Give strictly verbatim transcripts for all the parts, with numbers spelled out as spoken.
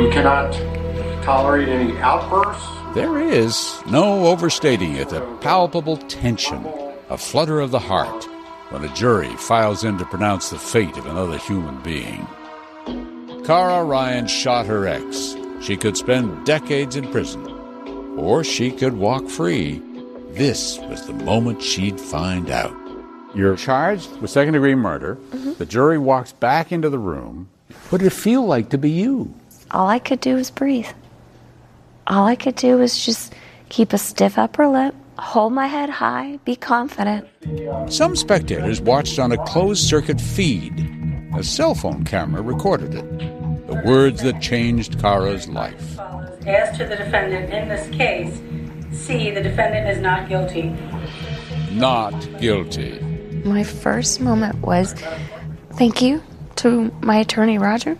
We cannot tolerate any outbursts. There is, no overstating it, a palpable tension, a flutter of the heart, when a jury files in to pronounce the fate of another human being. Cara Ryan shot her ex. She could spend decades in prison, or she could walk free. This was the moment she'd find out. You're charged with second-degree murder. Mm-hmm. The jury walks back into the room. What did it feel like to be you? All I could do was breathe. All I could do was just keep a stiff upper lip, hold my head high, be confident. Some spectators watched on a closed-circuit feed. A cell phone camera recorded it. The words that changed Cara's life. As to the defendant in this case, C, the defendant is not guilty. Not guilty. My first moment was thank you to my attorney, Roger,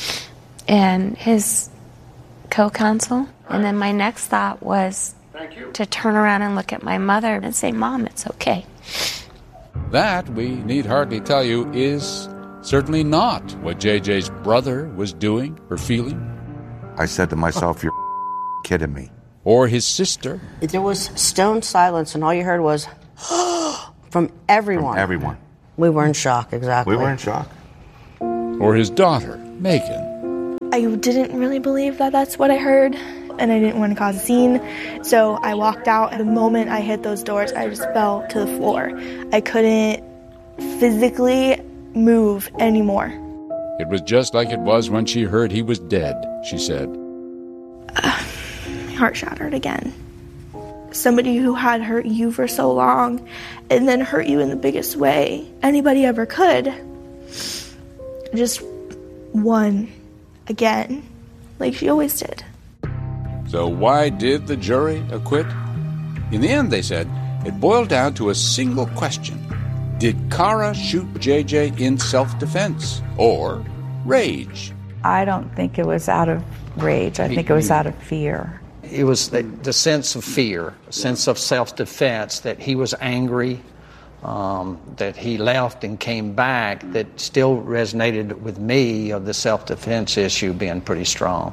and his co-counsel. And then my next thought was to turn around and look at my mother and say, Mom, it's okay. That, we need hardly tell you, is certainly not what J J's brother was doing or feeling. I said to myself, you're kidding me. Or his sister. There was stone silence, and all you heard was, from everyone. From everyone. We were in shock, exactly. We were in shock. Or his daughter, Megan. I didn't really believe that that's what I heard, and I didn't want to cause a scene, so I walked out. The moment I hit those doors, I just fell to the floor. I couldn't physically move anymore. It was just like it was when she heard he was dead, she said. Uh, my heart shattered again. Somebody who had hurt you for so long and then hurt you in the biggest way anybody ever could just won again, like she always did. So why did the jury acquit? In the end, they said, it boiled down to a single question. Did Cara shoot J J in self-defense or rage? I don't think it was out of rage. I think it was out of fear. It was the, the sense of fear, a sense of self-defense, that he was angry, um, that he left and came back, that still resonated with me of the self-defense issue being pretty strong.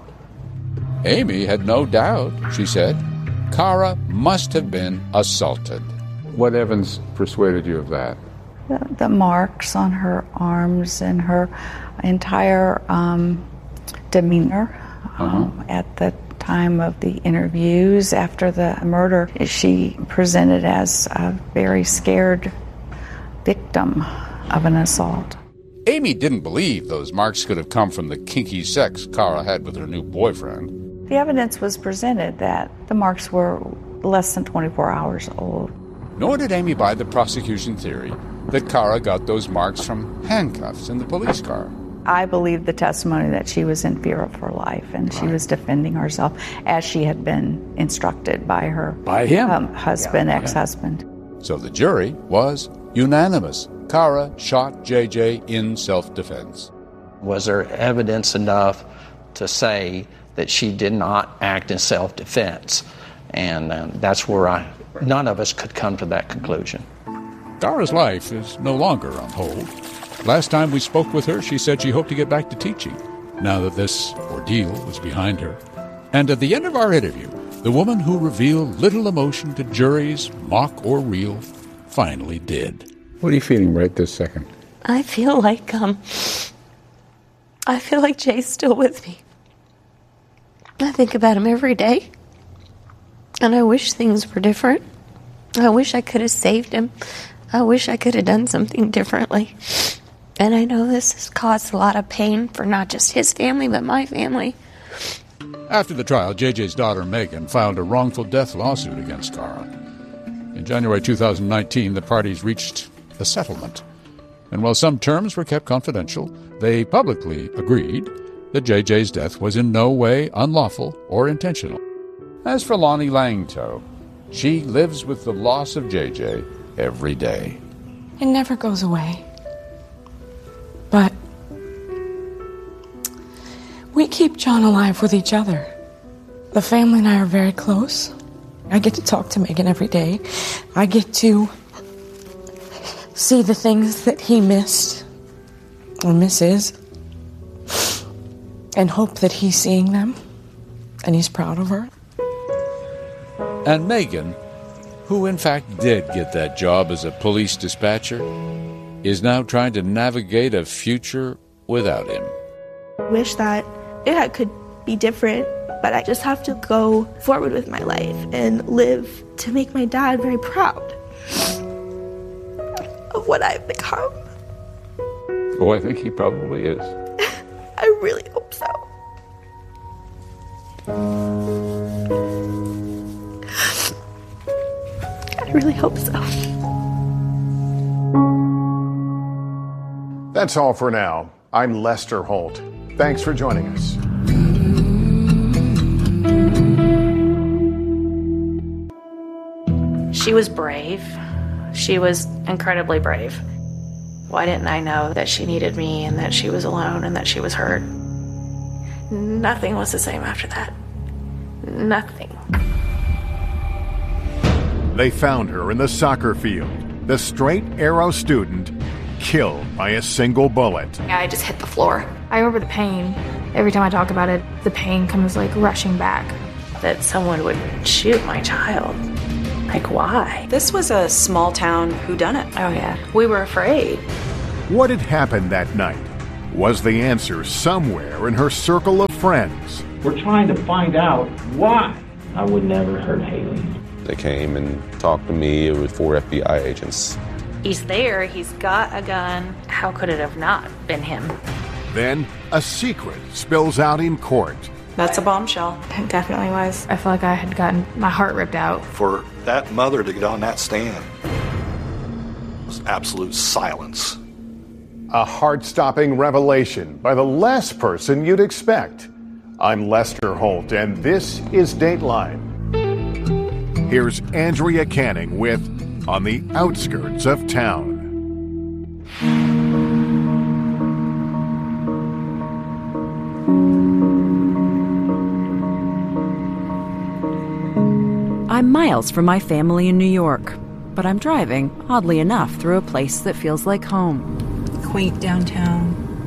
Amy had no doubt, she said. Cara must have been assaulted. What evidence persuaded you of that? The, the marks on her arms and her entire um, demeanor uh-huh. um, at the time of the interviews after the murder. She presented as a very scared victim of an assault. Amy didn't believe those marks could have come from the kinky sex Cara had with her new boyfriend. The evidence was presented that the marks were less than twenty-four hours old. Nor did Amy buy the prosecution theory that Cara got those marks from handcuffs in the police car. I believe the testimony that she was in fear of her life and right. she was defending herself as she had been instructed by her by him. Um, husband, yeah. ex-husband. So the jury was unanimous. Cara shot J J in self-defense. Was there evidence enough to say that she did not act in self-defense? And um, that's where I, none of us could come to that conclusion. Cara's life is no longer on hold. Last time we spoke with her, she said she hoped to get back to teaching, now that this ordeal was behind her. And at the end of our interview, the woman who revealed little emotion to juries, mock or real, finally did. What are you feeling right this second? I feel like, um, I feel like Jay's still with me. I think about him every day. And I wish things were different. I wish I could have saved him. I wish I could have done something differently. And I know this has caused a lot of pain for not just his family, but my family. After the trial, J J's daughter, Megan, filed a wrongful death lawsuit against Cara. In January two thousand nineteen, the parties reached a settlement. And while some terms were kept confidential, they publicly agreed that J J's death was in no way unlawful or intentional. As for Lonnie Langto, she lives with the loss of J J every day. It never goes away. But we keep John alive with each other. The family and I are very close. I get to talk to Megan every day. I get to see the things that he missed or misses. and hope that he's seeing them and he's proud of her. And Megan, who in fact did get that job as a police dispatcher, is now trying to navigate a future without him. Wish that it could be different, but I just have to go forward with my life and live to make my dad very proud of what I've become. Oh, I think he probably is. I really hope so. I really hope so. That's all for now. I'm Lester Holt. Thanks for joining us. She was brave. She was incredibly brave. Why didn't I know that she needed me and that she was alone and that she was hurt? Nothing was the same after that. Nothing. They found her in the soccer field, the straight arrow student killed by a single bullet. I just hit the floor. I remember the pain. Every time I talk about it, the pain comes like rushing back. That someone would shoot my child. Like, why? This was a small town whodunit. Oh, yeah. We were afraid. What had happened that night? Was the answer somewhere in her circle of friends? We're trying to find out why. I would never hurt Haley. They came and talked to me. It was four F B I agents. He's there. He's got a gun. How could it have not been him? Then a secret spills out in court. That's a bombshell. It definitely was. I feel like I had gotten my heart ripped out. For that mother to get on that stand, it was absolute silence. A heart-stopping revelation by the last person you'd expect. I'm Lester Holt, and this is Dateline. Here's Andrea Canning with On the Outskirts of Town. I'm miles from my family in New York, but I'm driving, oddly enough, through a place that feels like home. Quaint downtown.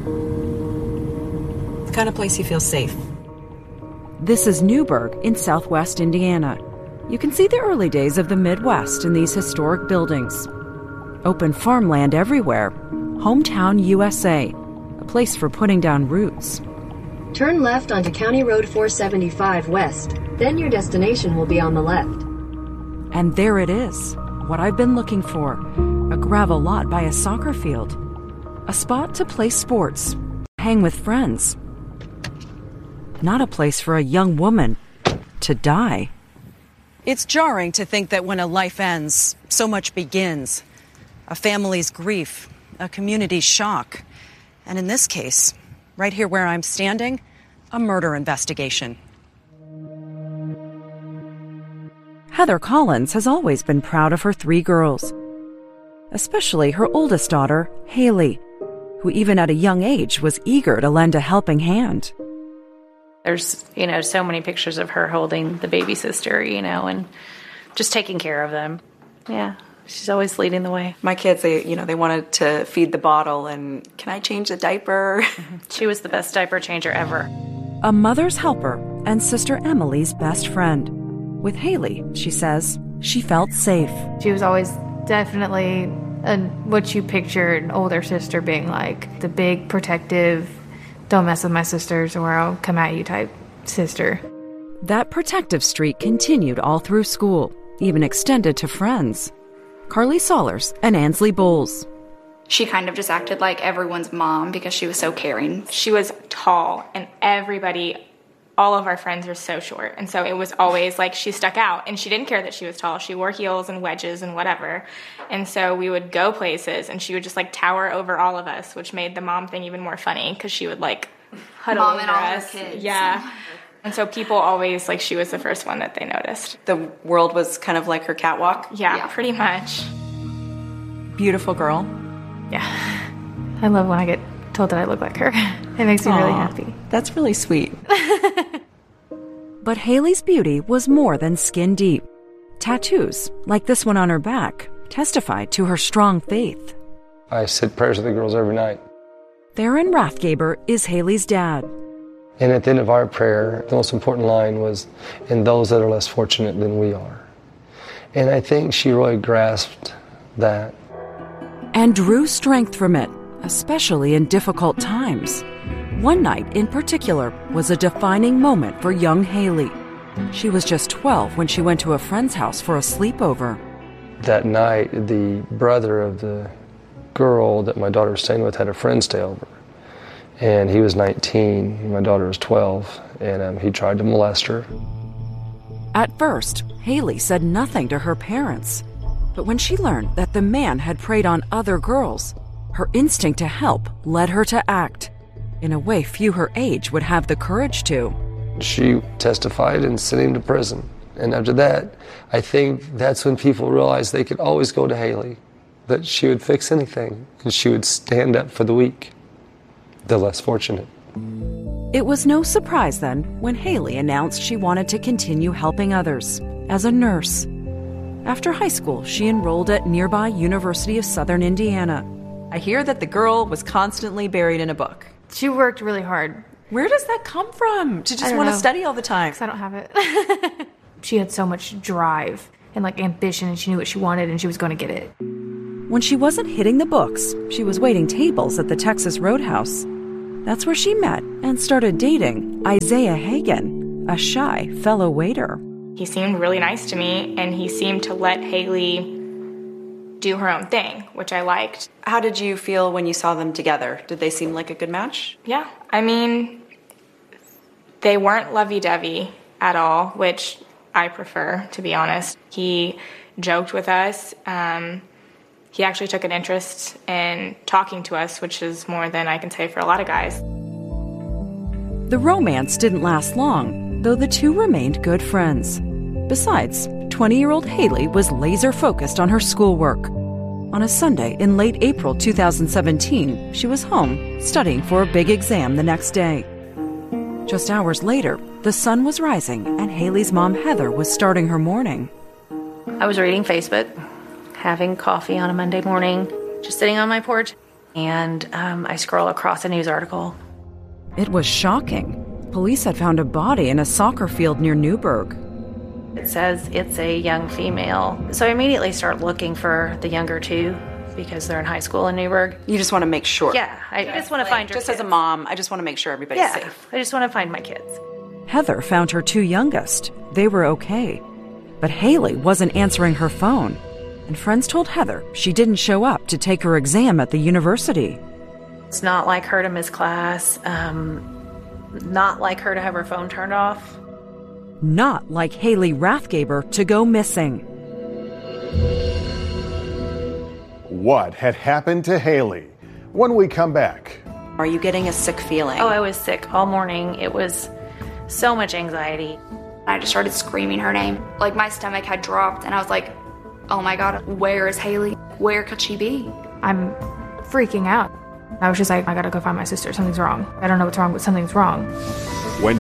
The kind of place you feel safe. This is Newburgh in southwest Indiana. You can see the early days of the Midwest in these historic buildings. Open farmland everywhere. Hometown U S A, a place for putting down roots. Turn left onto County Road four seventy-five West. Then your destination will be on the left. And there it is, what I've been looking for. A gravel lot by a soccer field. A spot to play sports, hang with friends. Not a place for a young woman to die. It's jarring to think that when a life ends, so much begins. A family's grief, a community's shock. And in this case, right here where I'm standing, a murder investigation. Heather Collins has always been proud of her three girls, especially her oldest daughter, Haley, who even at a young age was eager to lend a helping hand. There's, you know, so many pictures of her holding the baby sister, you know, and just taking care of them. Yeah, she's always leading the way. My kids, they, you know, they wanted to feed the bottle and, can I change the diaper? She was the best diaper changer ever. A mother's helper and sister Emily's best friend. With Haley, she says, she felt safe. She was always definitely a, what you picture an older sister being like. The big, protective, don't mess with my sisters or I'll come at you type sister. That protective streak continued all through school, even extended to friends. Carly Sollers and Ansley Bowles. She kind of just acted like everyone's mom because she was so caring. She was tall, and everybody, all of our friends were so short. And so it was always like she stuck out, and she didn't care that she was tall. She wore heels and wedges and whatever. And so we would go places, and she would just like tower over all of us, which made the mom thing even more funny because she would like huddle mom over and all us. her kids. Yeah. And so people always, like, she was the first one that they noticed. The world was kind of like her catwalk? Yeah, yeah. Pretty much. Beautiful girl. Yeah. I love when I get told that I look like her. It makes me Aww, really happy. That's really sweet. But Haley's beauty was more than skin deep. Tattoos, like this one on her back, testified to her strong faith. I said prayers with the girls every night. Theron Rathgaber is Haley's dad. And at the end of our prayer, the most important line was, "And those that are less fortunate than we are." And I think she really grasped that. And drew strength from it, especially in difficult times. One night in particular was a defining moment for young Haley. She was just twelve when she went to a friend's house for a sleepover. That night, the brother of the girl that my daughter was staying with had a friend stay over. And he was nineteen, and my daughter was twelve, and um, he tried to molest her. At first, Haley said nothing to her parents. But when she learned that the man had preyed on other girls, her instinct to help led her to act in a way few her age would have the courage to. She testified and sent him to prison. And after that, I think that's when people realized they could always go to Haley, that she would fix anything, and she would stand up for the weak, the less fortunate. It was no surprise then when Haley announced she wanted to continue helping others as a nurse. After high school, she enrolled at nearby University of Southern Indiana. I hear that the girl was constantly buried in a book. She worked really hard. Where does that come from? To just I don't want know. to study all the time? 'Cause I don't have it. She had so much drive and like ambition, and she knew what she wanted, and she was going to get it. When she wasn't hitting the books, she was waiting tables at the Texas Roadhouse. That's where she met and started dating Isaiah Hagen, a shy fellow waiter. He seemed really nice to me, and he seemed to let Haley do her own thing, which I liked. How did you feel when you saw them together? Did they seem like a good match? Yeah, I mean, they weren't lovey-dovey at all, which I prefer, to be honest. He joked with us. Um, he actually took an interest in talking to us, which is more than I can say for a lot of guys. The romance didn't last long, though the two remained good friends. Besides, twenty-year-old Haley was laser-focused on her schoolwork. On a Sunday in late April two thousand seventeen, she was home, studying for a big exam the next day. Just hours later, the sun was rising, and Haley's mom, Heather, was starting her morning. I was reading Facebook, having coffee on a Monday morning, just sitting on my porch, and um, I scroll across a news article. It was shocking. Police had found a body in a soccer field near Newburgh. It says it's a young female. So I immediately start looking for the younger two because they're in high school in Newburgh. You just want to make sure. Yeah, I just want to find your Just kids. as a mom, I just want to make sure everybody's yeah, safe. I just want to find my kids. Heather found her two youngest. They were okay. But Haley wasn't answering her phone, and friends told Heather she didn't show up to take her exam at the university. It's not like her to miss class, um, not like her to have her phone turned off. Not like Haley Rathgaber to go missing. What had happened to Haley? When we come back. Are you getting a sick feeling? Oh, I was sick all morning. It was so much anxiety. I just started screaming her name. Like my stomach had dropped, and I was like, oh my God, where is Haley? Where could she be? I'm freaking out. I was just like, I gotta go find my sister. Something's wrong. I don't know what's wrong, but something's wrong. When